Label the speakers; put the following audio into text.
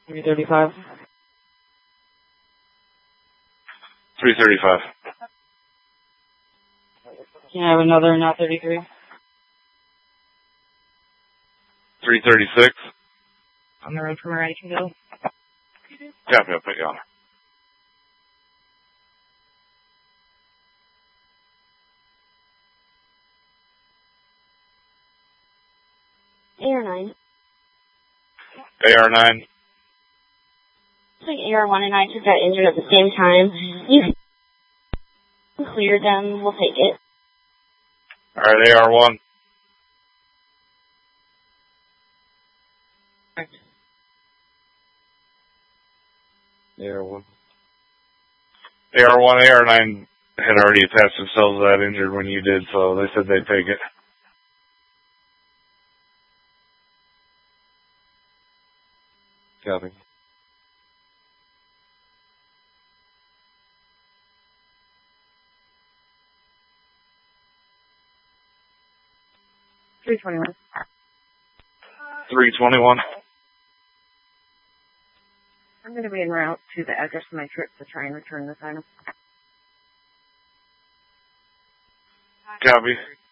Speaker 1: 335.
Speaker 2: 335.
Speaker 1: Can I have another not 33?
Speaker 2: 336.
Speaker 1: On the road from where I can go.
Speaker 2: Copy, I'll put you on.
Speaker 3: AR9.
Speaker 2: AR9.
Speaker 3: It's like AR1 and I just got injured at the same time. You can clear them. We'll take it.
Speaker 2: Alright, AR1.
Speaker 4: AR1.
Speaker 2: AR1, AR9 had already attached themselves to that injured when you did, so they said they'd take it.
Speaker 4: Copy.
Speaker 1: $321.
Speaker 2: 321.
Speaker 1: I'm going to be en route to the address of my trip to try and return this item.
Speaker 2: Copy.